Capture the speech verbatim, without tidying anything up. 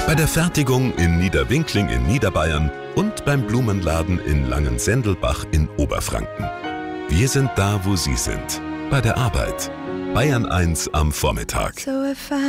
Bei der Fertigung in Niederwinkling in Niederbayern und beim Blumenladen in Langensendelbach in Oberfranken. Wir sind da, wo Sie sind. Bei der Arbeit. Bayern eins am Vormittag.